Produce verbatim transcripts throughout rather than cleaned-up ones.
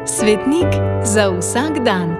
Svetnik za vsak dan.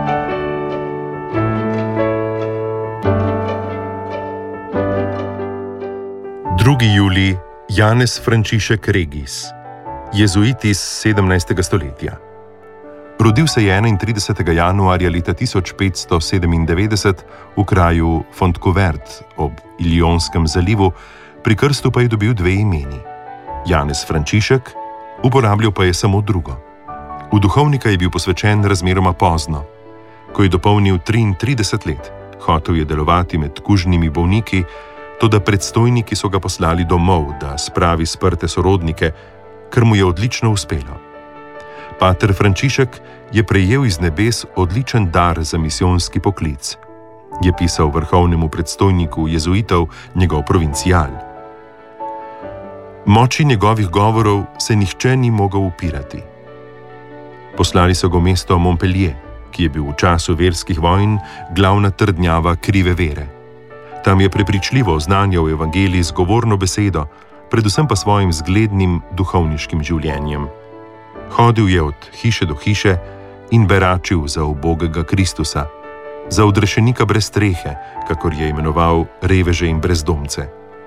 drugi julij, Janez Frančišek Regis, jezuit iz sedemnajstega stoletja. Rodil se je enaintridesetega januarja leta tisoč petsto sedemindevetdeset v kraju Fontcouvert ob Ilionskem zalivu, pri krstu pa je dobil dve imeni. Janez Frančišek, uporabljal pa je samo drugo. V duhovnika je bil posvečen razmeroma pozno. Ko je dopolnil triintrideset let, hotel je delovati med kužnimi bolniki, toda predstojniki so ga poslali domov, da spravi sprte sorodnike, kar mu je odlično uspelo. Pater Frančišek je prejel iz nebes odličen dar za misijonski poklic. Je pisal vrhovnemu predstojniku jezuitov njegov provincial. Moči njegovih govorov se nihče ni mogel upirati. Poslali so ga v mesto Montpellier, ki je bil v času verskih vojn glavna trdnjava krive vere. Tam je prepričljivo oznanjal evangelij z govorno besedo, predvsem pa svojim zglednim duhovniškim življenjem. Hodil je od hiše do hiše in beračil za ubogega Kristusa, za odrešenika brez strehe, kakor je imenoval reveže in brezdomce.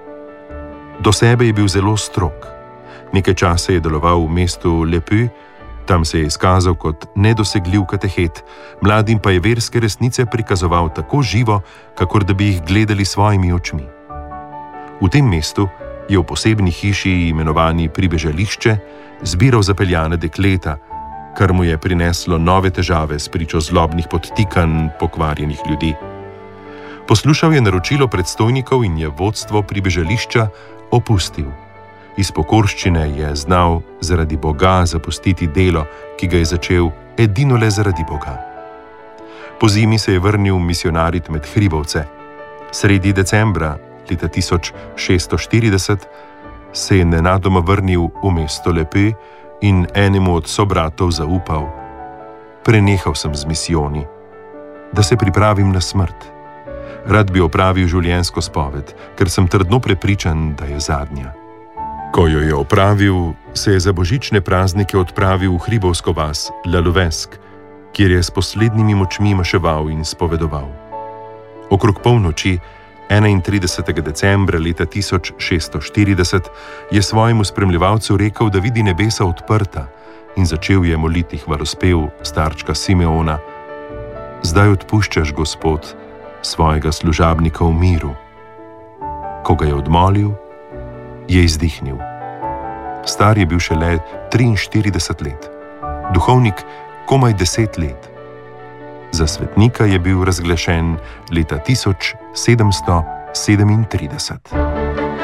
Do sebe je bil zelo strog. Nekaj časa je deloval v mestu Le Puy, tam se je izkazal kot nedosegljiv katehet, mladim pa je verske resnice prikazoval tako živo, kakor da bi jih gledali svojimi očmi. V tem mestu je v posebni hiši, imenovani Pribežališče, zbiral zapeljane dekleta, kar mu je prineslo nove težave s pričo zlobnih podtikanj pokvarjenih ljudi. Poslušal je naročilo predstojnikov in je vodstvo Pribežališča opustil. Iz pokorščine je znal zaradi Boga zapustiti delo, ki ga je začel edino le zaradi Boga. Po zimi se je vrnil misionarit med hribovce. Sredi decembra leta tisoč šeststo štirideset se je nenadoma vrnil v mesto Le Puy in enemu od sobratov zaupal: prenehal sem z misijoni, da se pripravim na smrt. Rad bi opravil življenjsko spoved, ker sem trdno prepričan, da je zadnja. Ko jo je opravil, se je za božične praznike odpravil v hribovsko vas La Louveske, kjer je s poslednjimi močmi maševal in spovedoval. Okrog polnoči, enaintridesetega decembra leta tisoč šeststo štirideset, je svojemu spremljevalcu rekel, da vidi nebesa odprta, in začel je moliti hvalospev starčka Simeona: zdaj odpuščaš, Gospod, svojega služabnika v miru. Ko ga je odmolil, je izdihnil. Star je bil šele triinštirideset let, duhovnik komaj deset let. Za svetnika je bil razglašen leta tisoč sedemsto sedemintrideset.